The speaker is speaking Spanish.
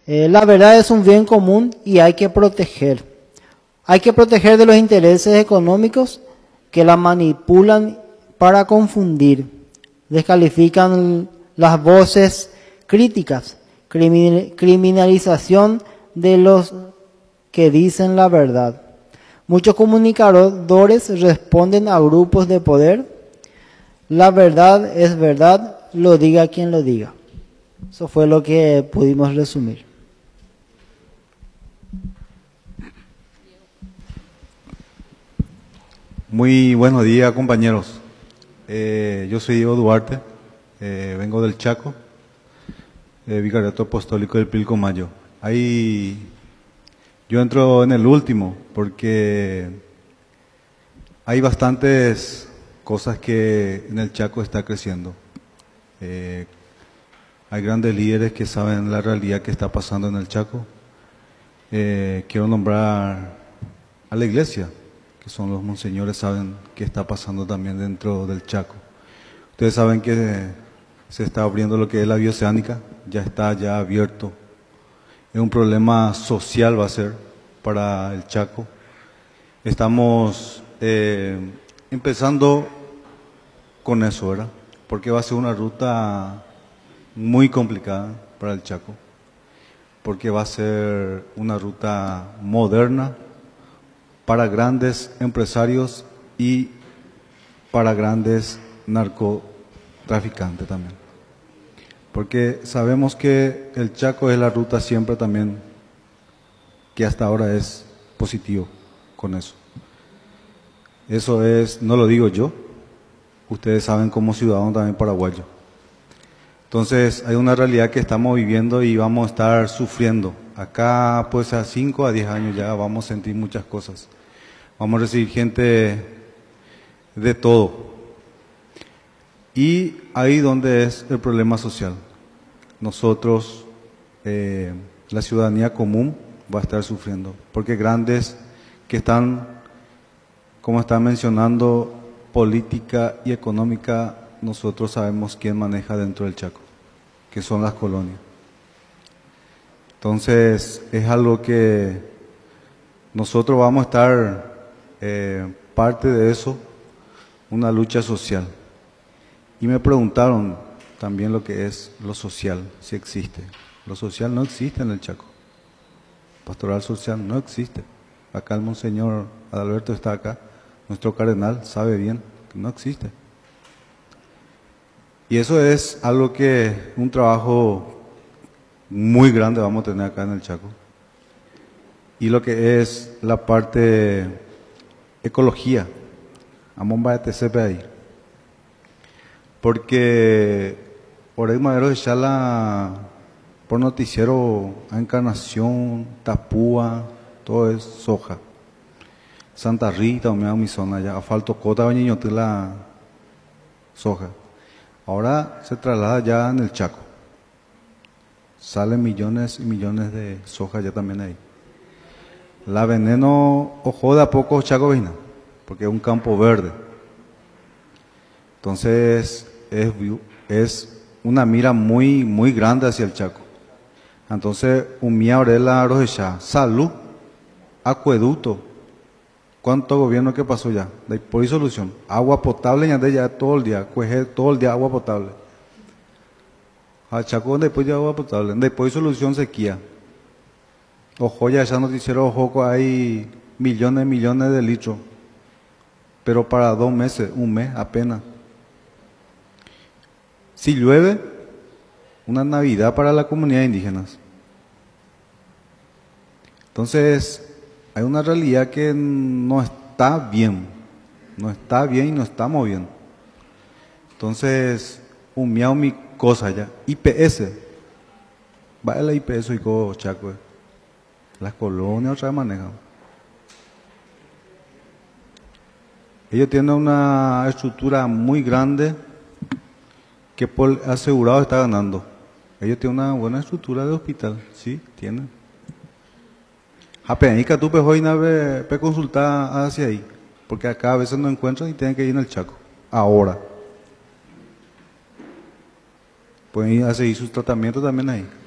La verdad es un bien común y hay que proteger. Hay que proteger de los intereses económicos que la manipulan para confundir. Descalifican las voces críticas, criminalización de los que dicen la verdad. Muchos comunicadores responden a grupos de poder. La verdad es verdad, lo diga quien lo diga. Eso fue lo que pudimos resumir. Muy buenos días, compañeros. Yo soy Diego Duarte, vengo del Chaco, Vicariato Apostólico del Pilcomayo. Ahí yo entro en el último porque hay bastantes cosas que en el Chaco está creciendo. Hay grandes líderes que saben la realidad que está pasando en el Chaco. Quiero nombrar a la iglesia, que son los monseñores, saben qué está pasando también dentro del Chaco. Ustedes saben que se está abriendo lo que es la bioceánica, ya está ya abierto. Es un problema social, va a ser, para el Chaco. Estamos empezando con eso, ¿verdad? Porque va a ser una ruta muy complicada para el Chaco, porque va a ser una ruta moderna para grandes empresarios y para grandes narcotraficantes también. Porque sabemos que el Chaco es la ruta siempre también que hasta ahora es positivo con eso. Eso es, no lo digo yo, ustedes saben como ciudadanos también paraguayos. Entonces hay una realidad que estamos viviendo y vamos a estar sufriendo. Acá pues a 5 a 10 años ya vamos a sentir muchas cosas. Vamos a recibir gente de todo. Y ahí donde es el problema social. Nosotros, la ciudadanía común va a estar sufriendo. Porque grandes que están, como están mencionando, política y económica, nosotros sabemos quién maneja dentro del Chaco, que son las colonias. Entonces, es algo que nosotros vamos a estar parte de eso, una lucha social. Y me preguntaron también lo que es lo social, si existe. Lo social no existe en el Chaco. Pastoral social no existe. Acá el monseñor Adalberto está acá, nuestro cardenal sabe bien que no existe. Y eso es algo que, un trabajo muy grande vamos a tener acá en el Chaco. Y lo que es la parte ecología, Amomba de TCP ahí. Porque por ahí Madero de Chala, por noticiero, a Encarnación, Tapúa, todo es soja. Santa Rita, o mi zona ya, falto cota, bañiñote la soja. Ahora se traslada ya en el Chaco. Salen millones y millones de soja ya también ahí. La veneno, ojo de a poco Chaco Vina, porque es un campo verde. Entonces es una mira muy, muy grande hacia el Chaco. Entonces, un mía orela rojecha, salud, acueducto. ¿Cuánto gobierno que pasó ya? Por solución. Agua potable ya todo el día, cueje todo el día agua potable. A Chaco después de agua potable, después solución sequía. Ojo, ya esa noticiero, ojo, hay millones y millones de litros. Pero para 2 meses, un mes apenas. Si llueve, una Navidad para la comunidad indígena. Entonces, hay una realidad que no está bien. No está bien y no estamos bien. Entonces, un miau mi cosa ya. IPS. Va a la IPS y co Chaco. Las colonias otra vez manejan. Ellos tienen una estructura muy grande que por asegurado está ganando. Ellos tienen una buena estructura de hospital, sí, tienen. Apenas tú hoy pe consultar hacia ahí, porque acá a veces no encuentran y tienen que ir en el Chaco. Ahora. Pueden ir a seguir sus tratamientos también ahí.